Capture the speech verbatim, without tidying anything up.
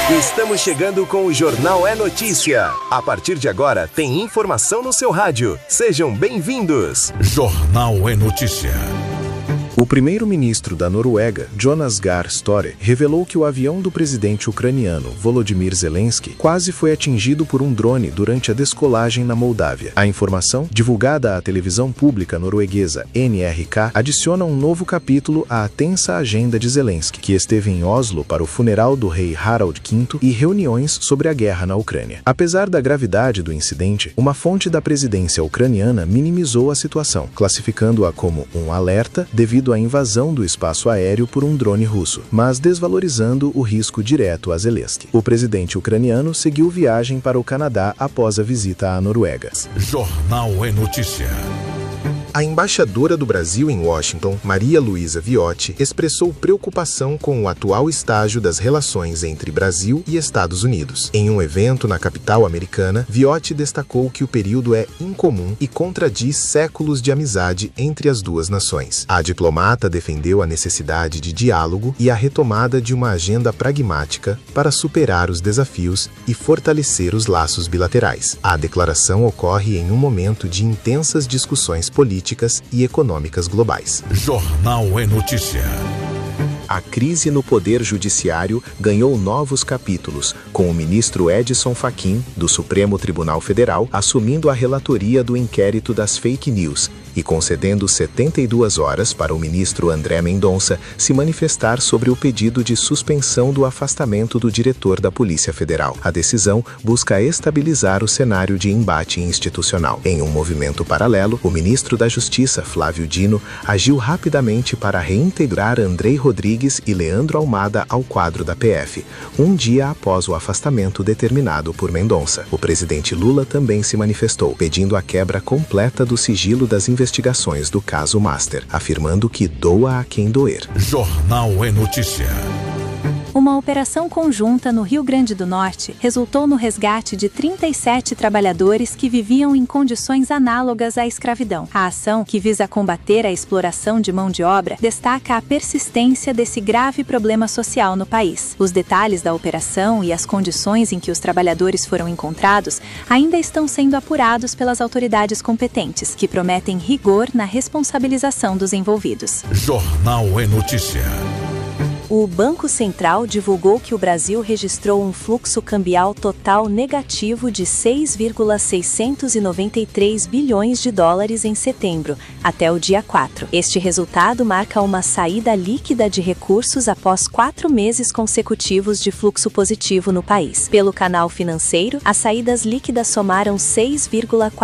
Estamos chegando com o Jornal é Notícia. A partir de agora, tem informação no seu rádio. Sejam bem-vindos. Jornal é Notícia. O primeiro-ministro da Noruega, Jonas Gahr Støre, revelou que o avião do presidente ucraniano Volodymyr Zelensky quase foi atingido por um drone durante a descolagem na Moldávia. A informação, divulgada à televisão pública norueguesa N R K, adiciona um novo capítulo à tensa agenda de Zelensky, que esteve em Oslo para o funeral do rei Harald quinto e reuniões sobre a guerra na Ucrânia. Apesar da gravidade do incidente, uma fonte da presidência ucraniana minimizou a situação, classificando-a como um alerta devido à invasão do espaço aéreo por um drone russo, mas desvalorizando o risco direto a Zelensky. O presidente ucraniano seguiu viagem para o Canadá após a visita à Noruega. Jornal é Notícia. A embaixadora do Brasil em Washington, Maria Luísa Viotti, expressou preocupação com o atual estágio das relações entre Brasil e Estados Unidos. Em um evento na capital americana, Viotti destacou que o período é incomum e contradiz séculos de amizade entre as duas nações. A diplomata defendeu a necessidade de diálogo e a retomada de uma agenda pragmática para superar os desafios e fortalecer os laços bilaterais. A declaração ocorre em um momento de intensas discussões políticas e econômicas globais. Jornal é Notícia. A crise no Poder Judiciário ganhou novos capítulos, com o ministro Edson Fachin, do Supremo Tribunal Federal, assumindo a relatoria do inquérito das fake news e concedendo setenta e duas horas para o ministro André Mendonça se manifestar sobre o pedido de suspensão do afastamento do diretor da Polícia Federal. A decisão busca estabilizar o cenário de embate institucional. Em um movimento paralelo, o ministro da Justiça, Flávio Dino, agiu rapidamente para reintegrar Andrei Rodrigues e Leandro Almada ao quadro da P F, um dia após o afastamento determinado por Mendonça. O presidente Lula também se manifestou, pedindo a quebra completa do sigilo das investigações do caso Master, afirmando que doa a quem doer. Jornal é Notícia. Uma operação conjunta no Rio Grande do Norte resultou no resgate de trinta e sete trabalhadores que viviam em condições análogas à escravidão. A ação, que visa combater a exploração de mão de obra, destaca a persistência desse grave problema social no país. Os detalhes da operação e as condições em que os trabalhadores foram encontrados ainda estão sendo apurados pelas autoridades competentes, que prometem rigor na responsabilização dos envolvidos. Jornal é Notícia. O Banco Central divulgou que o Brasil registrou um fluxo cambial total negativo de seis vírgula seiscentos e noventa e três bilhões de dólares em setembro, até o dia quatro. Este resultado marca uma saída líquida de recursos após quatro meses consecutivos de fluxo positivo no país. Pelo canal financeiro, as saídas líquidas somaram seis vírgula